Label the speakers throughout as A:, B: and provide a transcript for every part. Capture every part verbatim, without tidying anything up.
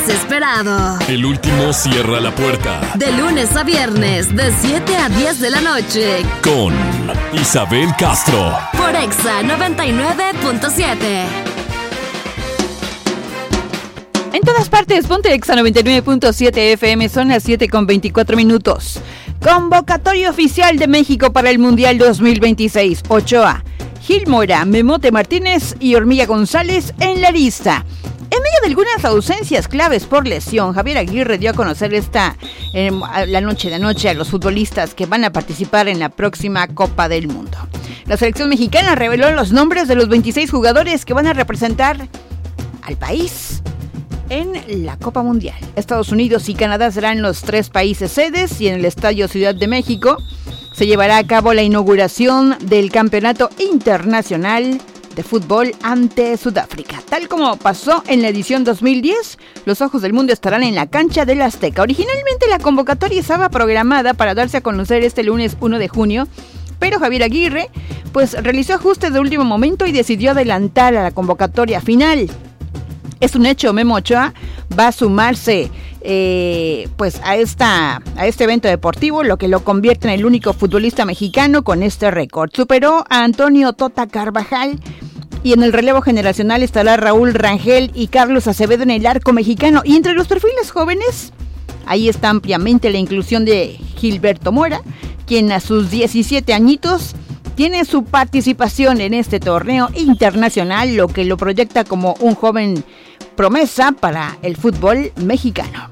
A: Esperado.
B: El último cierra la puerta.
A: De lunes a viernes, de siete a diez de la noche.
B: Con Isabel Castro.
A: Por Exa noventa y nueve punto siete.
C: En todas partes, ponte Exa noventa y nueve punto siete F M, son las siete con veinticuatro minutos. Convocatoria oficial de México para el Mundial dos mil veintiséis. Ochoa, Gil Mora, Memote Martínez y Hormiga González en la lista. En medio de algunas ausencias claves por lesión, Javier Aguirre dio a conocer esta eh, la noche de anoche a los futbolistas que van a participar en la próxima Copa del Mundo. La selección mexicana reveló los nombres de los veintiséis jugadores que van a representar al país en la Copa Mundial. Estados Unidos y Canadá serán los tres países sedes y en el Estadio Ciudad de México se llevará a cabo la inauguración del Campeonato Internacional de Fútbol ante Sudáfrica. Tal como pasó en la edición dos mil diez, los ojos del mundo estarán en la cancha del Azteca. Originalmente la convocatoria estaba programada para darse a conocer este lunes uno de junio, pero Javier Aguirre pues realizó ajustes de último momento y decidió adelantar a la convocatoria final. Es un hecho, Memo Ochoa va a sumarse eh, pues a, esta, a este evento deportivo, lo que lo convierte en el único futbolista mexicano con este récord. Superó a Antonio Tota Carvajal y en el relevo generacional estará Raúl Rangel y Carlos Acevedo en el arco mexicano. Y entre los perfiles jóvenes, ahí está ampliamente la inclusión de Gilberto Mora, quien a sus diecisiete añitos tiene su participación en este torneo internacional, lo que lo proyecta como un joven promesa para el fútbol mexicano.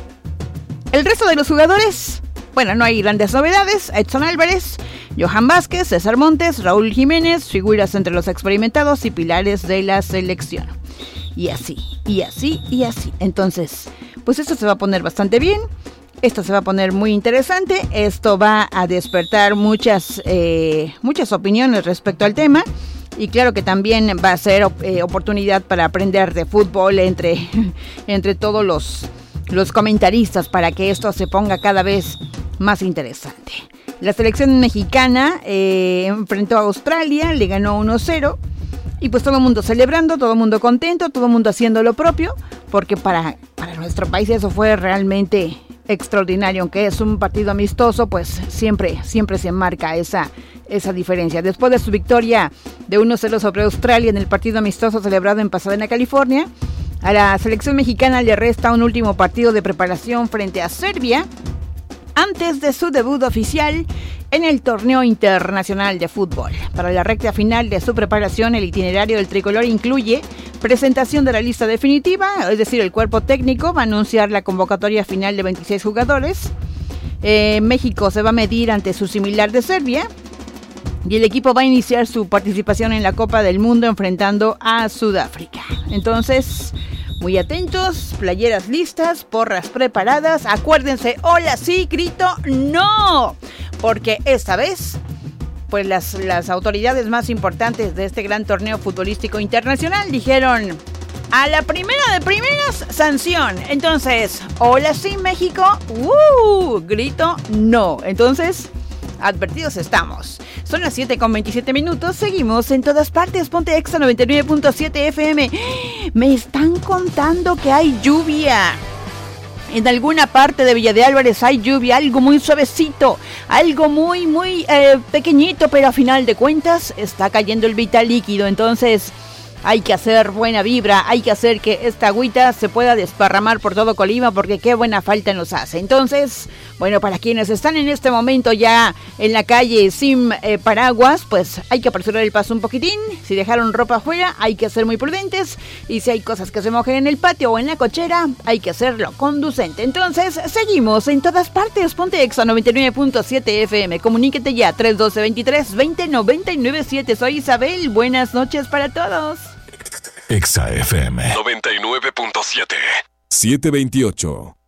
C: El resto de los jugadores, bueno, no hay grandes novedades. Edson Álvarez, Johan Vázquez, César Montes, Raúl Jiménez, figuras entre los experimentados y pilares de la selección. Y así, y así, y así. Entonces, pues esto se va a poner bastante bien. Esto se va a poner muy interesante. Esto va a despertar muchas, eh, muchas opiniones respecto al tema. Y claro que también va a ser eh, oportunidad para aprender de fútbol entre, entre todos los, los comentaristas para que esto se ponga cada vez más interesante. La selección mexicana eh, enfrentó a Australia, le ganó uno cero. Y pues todo el mundo celebrando, todo el mundo contento, todo el mundo haciendo lo propio. Porque para, para nuestro país eso fue realmente extraordinario. Aunque es un partido amistoso, pues siempre, siempre se marca esa, esa diferencia. Después de su victoria de uno cero sobre Australia en el partido amistoso celebrado en Pasadena, California, a la selección mexicana le resta un último partido de preparación frente a Serbia antes de su debut oficial en el torneo internacional de fútbol. Para la recta final de su preparación, el itinerario del tricolor incluye presentación de la lista definitiva, es decir, el cuerpo técnico va a anunciar la convocatoria final de veintiséis jugadores. Eh, México se va a medir ante su similar de Serbia y el equipo va a iniciar su participación en la Copa del Mundo enfrentando a Sudáfrica. Entonces, muy atentos, playeras listas, porras preparadas. Acuérdense, hola sí, grito no, porque esta vez pues las, las autoridades más importantes de este gran torneo futbolístico internacional dijeron: a la primera de primeras, sanción. Entonces, hola sí, México, uh, grito no. Entonces, advertidos estamos. Son las siete con veintisiete minutos, seguimos en todas partes, ponte Exa noventa y nueve punto siete F M. Me están contando que hay lluvia. En alguna parte de Villa de Álvarez hay lluvia, algo muy suavecito, algo muy, muy eh, pequeñito, pero a final de cuentas está cayendo el vital líquido. Entonces hay que hacer buena vibra, hay que hacer que esta agüita se pueda desparramar por todo Colima, porque qué buena falta nos hace. Entonces, bueno, para quienes están en este momento ya en la calle sin eh, paraguas, pues hay que apresurar el paso un poquitín. Si dejaron ropa afuera, hay que ser muy prudentes. Y si hay cosas que se mojen en el patio o en la cochera, hay que hacerlo conducente. Entonces, seguimos en todas partes. Ponte Exa noventa y nueve punto siete F M. Comuníquete ya, tres uno dos, veintitrés, veinte, noventa y nueve siete. Soy Isabel. Buenas noches para todos.
B: Exa F M noventa y nueve punto siete. siete veintiocho.